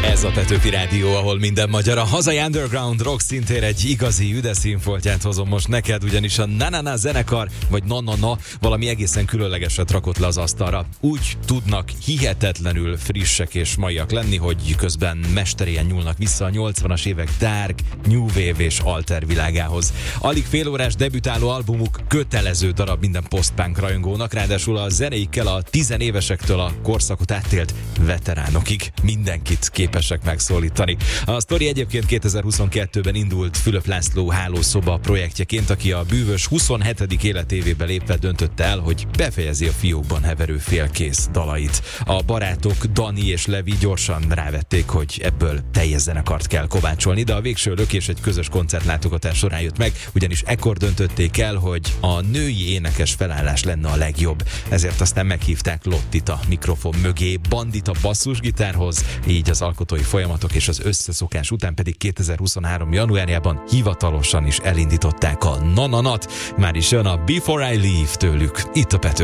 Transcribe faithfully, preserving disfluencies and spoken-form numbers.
Ez a Petőfi Rádió, ahol minden magyar. A hazai underground rock szintén egy igazi üdeszínfoltját hozom most neked, ugyanis a Na Na Na zenekar, vagy Na Na Na valami egészen különlegeset rakott le az asztalra. Úgy tudnak hihetetlenül frissek és maiak lenni, hogy közben mesterien nyúlnak vissza a nyolcvanas évek dark, new wave és alter világához. Alig félórás debütáló albumuk kötelező darab minden post-punk rajongónak, ráadásul a zenéikkel a tizenévesektől a korszakot átélt veteránokig mindenkit képesek megszólítani. A sztori egyébként kétezer-huszonkettőben indult Fülöp László hálószoba projektjeként, aki a bűvös huszonhetedik életévébe lépve döntötte el, hogy befejezi a fiókban heverő félkész dalait. A barátok Dani és Levi gyorsan rávették, hogy ebből teljes zenekart kell kovácsolni, de a végső lökés egy közös koncertlátogatás során jött meg, ugyanis ekkor döntötték el, hogy a női énekes felállás lenne a legjobb. Ezért aztán meghívták Lottit a mikrofon mögé, Bandit a basszusgitárhoz, így az alkotói folyamatok és az összeszokás után pedig kétezer-huszonhárom januárjában hivatalosan is elindították a Na Na Na-t. Már is jön a Before I Leave tőlük, itt a Pető.